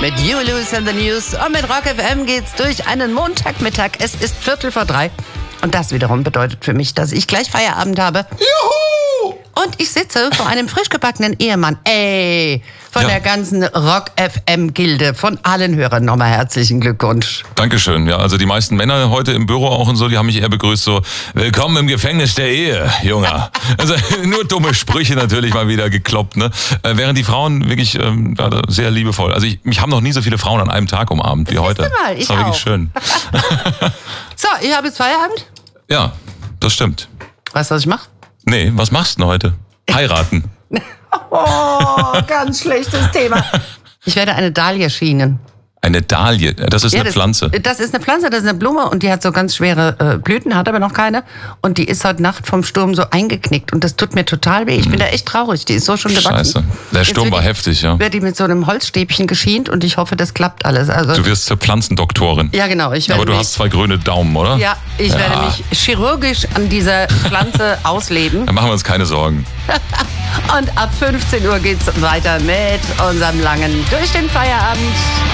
mit You Lose in the News. Und mit Rock FM geht's durch einen Montagmittag. Es ist 2:45. Und das wiederum bedeutet für mich, dass ich gleich Feierabend habe. Juhu! Und ich sitze vor einem frisch gebackenen Ehemann. Von der ganzen Rock FM-Gilde, von allen Hörern nochmal herzlichen Glückwunsch. Dankeschön. Ja, also die meisten Männer heute im Büro auch und so, die haben mich eher begrüßt so, willkommen im Gefängnis der Ehe, Junger. Also nur dumme Sprüche natürlich mal wieder gekloppt, ne? Während die Frauen wirklich sehr liebevoll. Also mich haben noch nie so viele Frauen an einem Tag umarmt wie heute. Mal, das war wirklich schön. So, ich habe jetzt Feierabend. Ja, das stimmt. Weißt du, was ich mache? Nee, was machst du denn heute? Heiraten. Oh, ganz schlechtes Thema. Ich werde eine Dahlia schienen. Eine Dahlie, das ist eine Pflanze. Das ist eine Pflanze, das ist eine Blume und die hat so ganz schwere Blüten, hat aber noch keine. Und die ist heute Nacht vom Sturm so eingeknickt und das tut mir total weh. Ich bin da echt traurig, die ist so schon gewachsen. Scheiße, der Sturm war heftig, ja. Wird die mit so einem Holzstäbchen geschient und ich hoffe, das klappt alles. Also, du wirst zur Pflanzendoktorin. Ja, genau. Aber du hast 2 grüne Daumen, oder? Ja, ich werde mich chirurgisch an dieser Pflanze ausleben. Dann machen wir uns keine Sorgen. Und ab 15 Uhr geht's weiter mit unserem langen Durch den Feierabend.